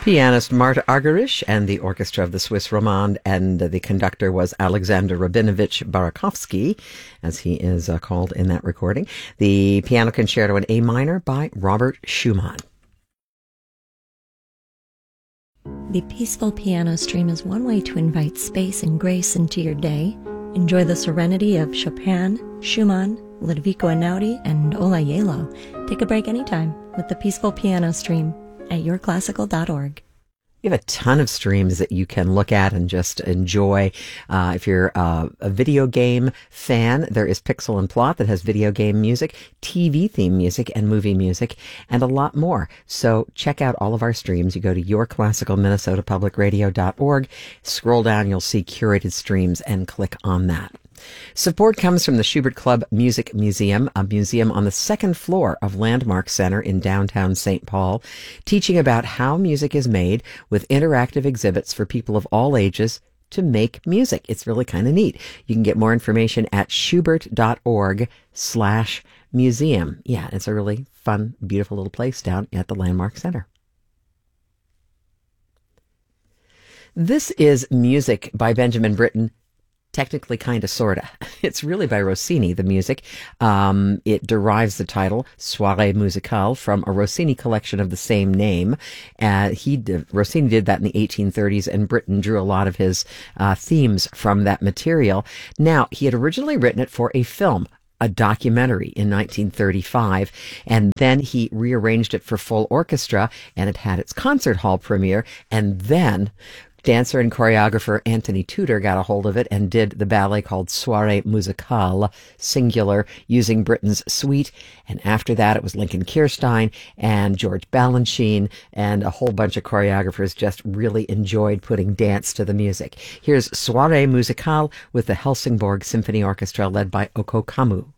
Pianist Marta Argerich and the orchestra of the Swiss Romande, and the conductor was Alexander Rabinovich Barakovsky, as he is called in that recording. The piano concerto in A minor by Robert Schumann. The Peaceful Piano Stream is one way to invite space and grace into your day. Enjoy the serenity of Chopin, Schumann, Ludovico Einaudi, and Ola Yelo. Take a break anytime with the Peaceful Piano Stream at yourclassical.org. You have a ton of streams that you can look at and just enjoy. If you're a video game fan, there is Pixel and Plot that has video game music, TV theme music, and movie music, and a lot more. So check out all of our streams. You go to yourclassicalminnesotapublicradio.org, scroll down, you'll see curated streams, and click on that. Support comes from the Schubert Club Music Museum, a museum on the second floor of Landmark Center in downtown St. Paul, teaching about how music is made with interactive exhibits for people of all ages to make music. It's really kind of neat. You can get more information at schubert.org/museum. Yeah, it's a really fun, beautiful little place down at the Landmark Center. This is music by Benjamin Britten. Technically, kind of, sort of. It's really by Rossini, the music. It derives the title, Soirée Musicale, from a Rossini collection of the same name. Rossini did that in the 1830s, and Britten drew a lot of his themes from that material. Now, he had originally written it for a film, a documentary, in 1935, and then he rearranged it for full orchestra, and it had its concert hall premiere, and then dancer and choreographer Anthony Tudor got a hold of it and did the ballet called Soirée Musicale, singular, using Britten's suite. And after that, it was Lincoln Kirstein and George Balanchine, and a whole bunch of choreographers just really enjoyed putting dance to the music. Here's Soirée Musicale with the Helsingborg Symphony Orchestra led by Oko Kamu.